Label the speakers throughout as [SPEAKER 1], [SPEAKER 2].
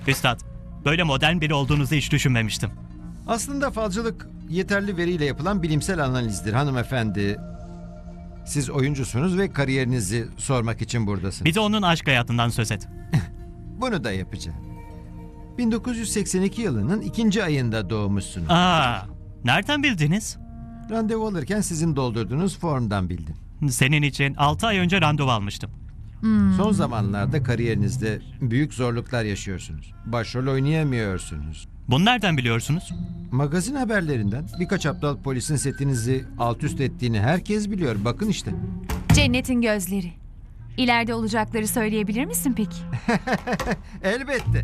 [SPEAKER 1] Üstad, böyle modern biri olduğunuzu hiç düşünmemiştim.
[SPEAKER 2] Aslında falcılık yeterli veriyle yapılan bilimsel analizdir hanımefendi. Siz oyuncusunuz ve kariyerinizi sormak için buradasınız.
[SPEAKER 1] Bir de onun aşk hayatından söz et.
[SPEAKER 2] Bunu da yapacağım. 1982 yılının 2. ayında doğmuşsunuz.
[SPEAKER 1] Aa, nereden bildiniz?
[SPEAKER 2] Randevu alırken sizin doldurduğunuz formdan bildim.
[SPEAKER 1] Senin için 6 ay önce randevu almıştım.
[SPEAKER 2] Son zamanlarda kariyerinizde büyük zorluklar yaşıyorsunuz. Başrol oynayamıyorsunuz.
[SPEAKER 1] Bunu nereden biliyorsunuz?
[SPEAKER 2] Magazin haberlerinden birkaç aptal polisin setinizi alt üst ettiğini herkes biliyor. Bakın işte.
[SPEAKER 3] Cennetin gözleri. İleride olacakları söyleyebilir misin peki?
[SPEAKER 2] Elbette.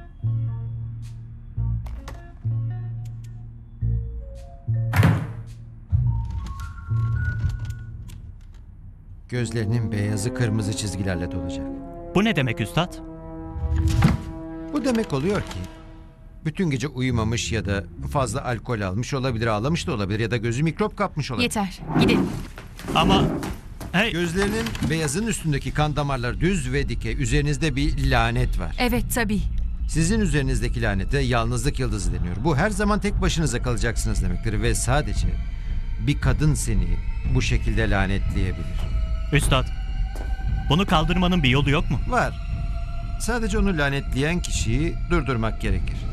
[SPEAKER 2] Gözlerinin beyazı kırmızı çizgilerle dolacak.
[SPEAKER 1] Bu ne demek üstad?
[SPEAKER 2] Bu demek oluyor ki bütün gece uyumamış ya da fazla alkol almış olabilir, ağlamış da olabilir ya da gözü mikrop kapmış olabilir.
[SPEAKER 3] Yeter. Gidelim.
[SPEAKER 1] Ama... Hey,
[SPEAKER 2] Gözlerinin beyazın üstündeki kan damarları düz ve dikey. Üzerinizde bir lanet var.
[SPEAKER 3] Evet tabii.
[SPEAKER 2] Sizin üzerinizdeki lanete yalnızlık yıldızı deniyor. Bu her zaman tek başınıza kalacaksınız demektir ve sadece bir kadın seni bu şekilde lanetleyebilir.
[SPEAKER 1] üstad, bunu kaldırmanın bir yolu yok mu?
[SPEAKER 2] Var. Sadece onu lanetleyen kişiyi durdurmak gerekir.